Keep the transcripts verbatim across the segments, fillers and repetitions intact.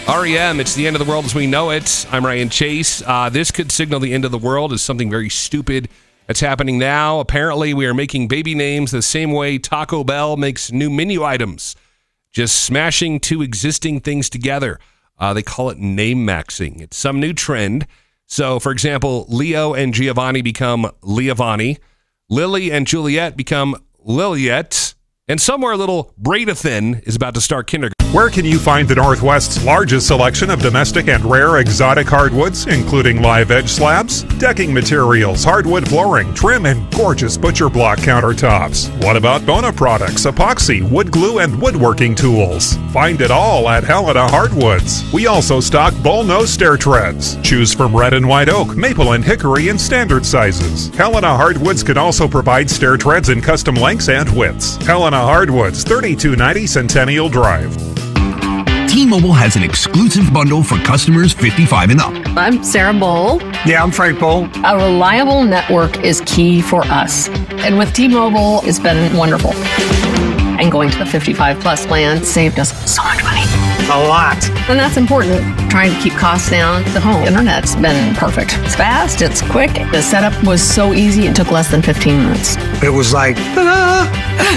R E M, it's the end of the world as we know it. I'm Ryan Chase. Uh, this could signal the end of the world as something very stupid that's happening now. Apparently, we are making baby names the same way Taco Bell makes new menu items. Just smashing two existing things together. Uh, they call it name maxing. It's some new trend. So, for example, Leo and Giovanni become Leovani. Lily and Juliet become Liliet. And somewhere a little Bradathin is about to start kindergarten. Where can you find the Northwest's largest selection of domestic and rare exotic hardwoods, including live edge slabs, decking materials, hardwood flooring, trim, and gorgeous butcher block countertops? What about Bona products, epoxy, wood glue, and woodworking tools? Find it all at Helena Hardwoods. We also stock bull-nose stair treads. Choose from red and white oak, maple and hickory in standard sizes. Helena Hardwoods can also provide stair treads in custom lengths and widths. Helena Hardwoods, thirty-two ninety Centennial Drive. T-Mobile has an exclusive bundle for customers fifty-five and up. I'm Sarah Bowl. Yeah, I'm Frank Bowl. A reliable network is key for us. And with T-Mobile, it's been wonderful. And going to the fifty-five plus plan saved us so much money. A lot. And that's important. Trying to keep costs down. The home internet's been perfect. It's fast, it's quick. The setup was so easy, it took less than fifteen minutes. It was like, ta-da!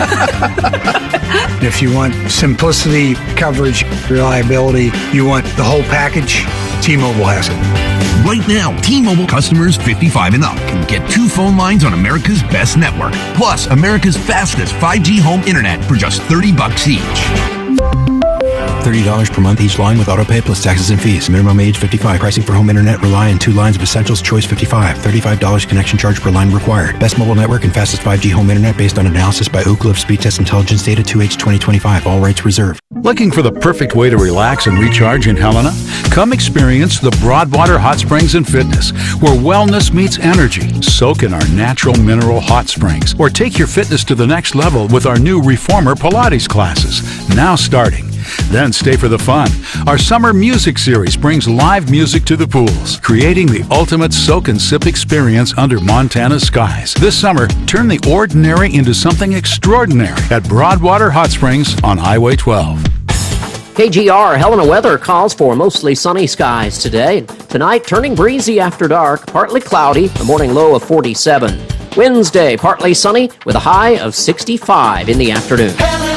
If you want simplicity, coverage, reliability, you want the whole package, T-Mobile has it. Right now, T-Mobile customers fifty-five and up can get two phone lines on America's best network, plus America's fastest five G home internet for just thirty bucks each. thirty dollars per month each line with autopay plus taxes and fees. Minimum age fifty-five. Pricing for home internet rely on two lines of Essentials Choice fifty-five. thirty-five dollars connection charge per line required. Best mobile network and fastest five G home internet based on analysis by Ookla of Speed Test Intelligence Data two H twenty twenty-five. All rights reserved. Looking for the perfect way to relax and recharge in Helena? Come experience the Broadwater Hot Springs and Fitness, where wellness meets energy. Soak in our natural mineral hot springs, or take your fitness to the next level with our new Reformer Pilates classes, now starting. Then stay for the fun. Our summer music series brings live music to the pools, creating the ultimate soak and sip experience under Montana skies. This summer, turn the ordinary into something extraordinary at Broadwater Hot Springs on Highway twelve. K G R Helena weather calls for mostly sunny skies today. Tonight, turning breezy after dark, partly cloudy, a morning low of forty-seven. Wednesday, partly sunny with a high of sixty-five in the afternoon.